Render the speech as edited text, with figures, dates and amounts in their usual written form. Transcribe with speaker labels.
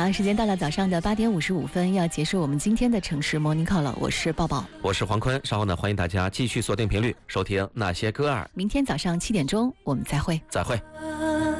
Speaker 1: 好，时间到了早上的8点55分，要结束我们今天的城市 Morning Call 了。我是抱抱，
Speaker 2: 我是黄坤。稍后呢，欢迎大家继续锁定频率收听那些歌儿。
Speaker 1: 明天早上7点钟我们再会。
Speaker 2: 再会。